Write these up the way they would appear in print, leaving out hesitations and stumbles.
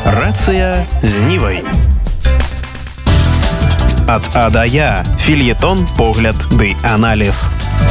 Рацыя з Нівай. Ад А да Я. Фельетон, погляд ды аналіз.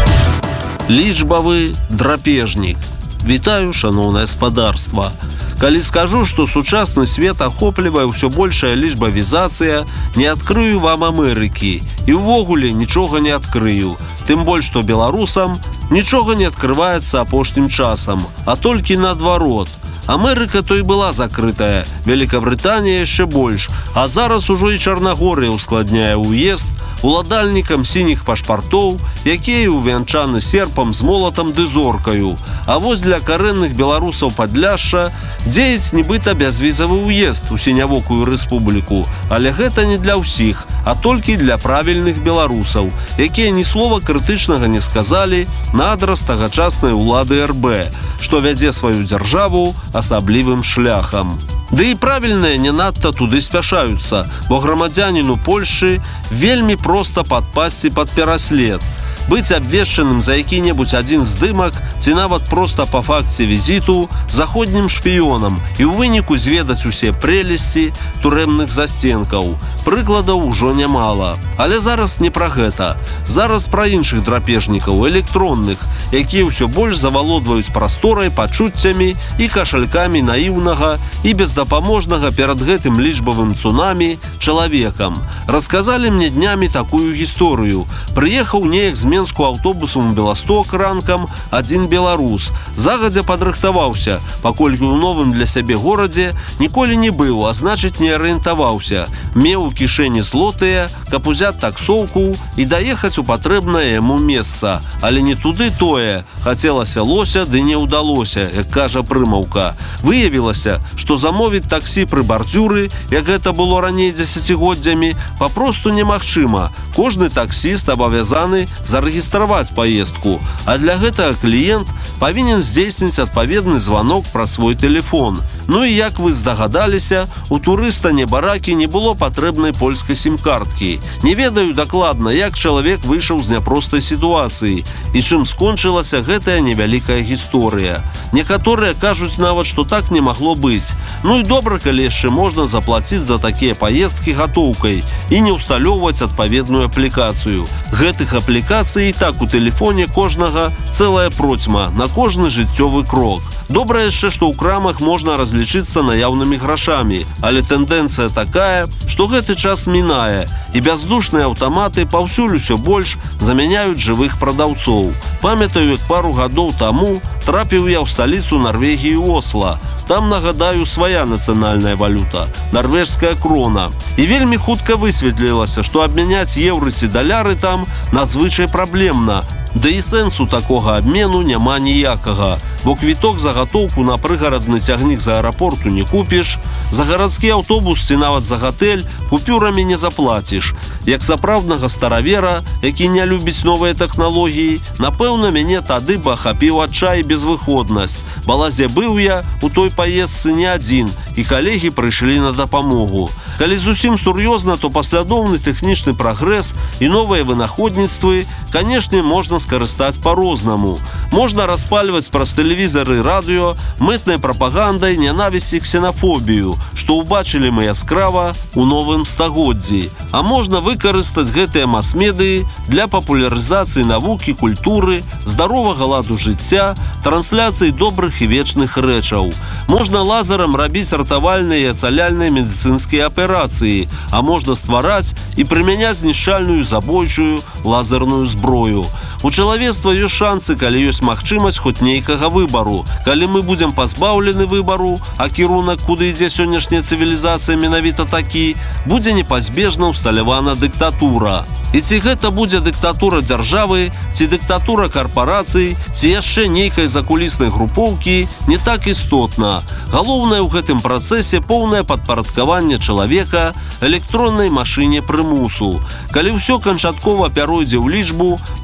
Лічбавы драпежнік. Вітаю, шаноўнае спадарства. Калі скажу, што сучасны свет ахоплівае ўсё большая лічбавізацыя, не адкрыю вам Амерыкі. І ўвогуле нічога не адкрыю. Тым больш, што беларусам нічога не адкрываецца апошнім часам, а толькі наадварот. Амерыка то і была закрытая, Великабрытанія яшчэ больш, а зараз ужо і Чарнагорыя ускладняе ўезд уладальнікам сініх пашпартоў, якія увянчаны серпам з молатам ды зоркаю. А вось для карэнных беларусаў Падляшша дзеяць нібыта бязвізавы ўезд у сінявокую рэспубліку, але гэта не для ўсіх, а толькі для правільных беларусаў, якія ні слова крытычнага не сказалі на адрас тагачаснай улады РБ, што вядзе сваю дзяржаву асаблівым шляхам. Ды і правільныя не надта туды спяшаюцца, бо грамадзяніну Польшчы вельмі проста падпасці пад пераслед. Быць абвешчаным за які-небудзь адзін здымак ці нават проста па факце візіту заходнім шпіёнам і ў выніку зведаць усе прэлесці турэмных засценкаў. Прыкладаў ужо нямала. Але зараз не пра гэта. Зараз пра іншых драпежнікаў, электронных, якія ўсё больш завалодваюць прасторай, пачуццямі і кашалькамі наіўнага і бездапаможнага перад гэтым лічбавым цунамі чалавекам. Расказалі мне днямі такую гісторыю. Прыехаў неяк з Менску аўтобусам у Беласток ранкам адзін беларус. Загадзя падрыхтаваўся, паколькі ў новым для сябе горадзе ніколі не быў, а значыць не арыентаваўся. Меў у кішэні злотыя, каб узяць таксоўку і даехаць у патрэбнае яму месца. Але не туды тое. Хацелася лося, ды не ўдалося, як кажа прымаўка. Выявілася, што замовіць таксі пры бардзюры, як гэта было раней дзесяцігоддзямі, папросту немагчыма. Кожны таксіст абавязаны зарэгістраваць паездку, а для гэтага кліент павінен здзейсніць адпаведны званок праз свой тэлефон. Ну і як вы здагадаліся, у турыста небаракі не было патрэбнай польскай сім-карткі. Не ведаю дакладна, як чалавек выйшаў з няпростай сітуацыі і чым скончылася гэтая невялікая гісторыя. Некаторыя кажуць нават, што так не магло быць. Ну і добра, калі яшчэ можна заплаціць за такія паездкі гатоўкай і не ўсталёўваць адпаведную аплікацыю. Гэтых аплікацый і так у тэлефоне кожнага цэлая процьма на кожны жыццёвы крок. Добра яшчэ, што ў крамах можна разлічыцца наяўнымі грашамі, але тэндэнцыя такая, што гэты час мінае, і бяздушныя аўтаматы паўсюль усё больш замяняюць жывых прадаўцоў. Памятаю, як пару гадоў таму трапіў я ў сталіцу Нарвегіі Осла. Там, нагадаю, свая нацыянальная валюта – нарвежская крона. І вельмі хутка высветлілася, што абмяняць еўры ці даляры там надзвычай праблемна. Да і сэнсу такога абмену няма ніякага, бо квіток за гатоўку на прыгарадны цягнік з аэрапорту не купіш, за гарадскі аўтобус ці нават за гатэль купюрамі не заплаціш. Як сапраўднага старавера, які не любіць новыя тэхналогіі, напэўна, мяне тады бы ахапіў адчай і безвыходнасць. Балазе быў я у той паездцы не адзін, і калегі прыйшлі на дапамогу. Калі зусім сур'ёзна, то паслядоўны тэхнічны прагрэс і новыя вынаходніцтвы, канешне, можна скарыстаць па-рознаму. Можна распальваць праз тэлевізары і радыё мытнай прапагандай нянавісці і ксенафобію, што ўбачылі мы яскрава ў новым стагоддзі. А можна выкарыстаць гэтыя мас-медыі для папулярызацыі навукі, культуры, здаровага ладу жыцця, трансляцыі добрых і вечных рэчаў. Можна лазерам рабіць ратавальныя і ацаляльныя медыцынскія аперацыі, а можна ствараць і прымяняць знішчальную забойчую лазерную зброю. У чалавецтва ёсць шансы, калі ёсць магчымасць хоць нейкага выбару. Калі мы будзем пазбаўлены выбару, а кірунак, куды ідзе сённяшняя цывілізацыя менавіта такі, будзе непазбежна ўсталявана дыктатура. І ці гэта будзе дыктатура дзяржавы, ці дыктатура карпарацый, ці яшчэ нейкай закуліснай групоўкі, не так істотна. Галоўнае ў гэтым працэсе поўнае падпарадкаванне чалавека электроннай машыне прымусу. Калі ўсё канчаткова пяройдзе ў лічбу, прыватнасць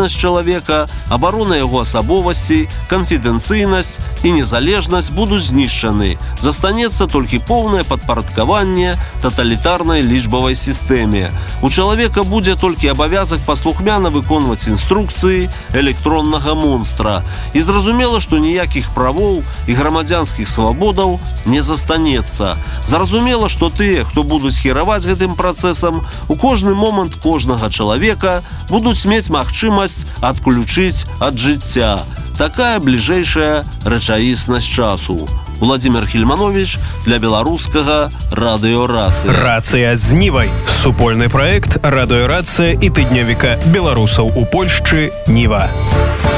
прыватнасць чалавека, абарона яго асабовасці, канфідэнцыйнасць і незалежнасць будуць знішчаны. Застанецца толькі поўнае падпарадкаванне таталітарнай лічбавай сістэме. У чалавека будзе толькі абавязак паслухмяна выконваць інструкцыі электроннага монстра. І зразумела, што ніякіх правоў і грамадзянскіх свабодаў не застанецца. Зразумела, што тыя, хто будуць кіраваць гэтым працэсам, у кожны момант кожнага чалавека будуць мець магчымасць адключыць ад жыцця. Такая бліжэйшая рэчаіснасць часу. Владимир Хельманович для беларускага радыёрацыі. Рацыя з Нівай. Супольны праект радыёрацыя і тыднёвіка беларусаў у Польшчы Ніва.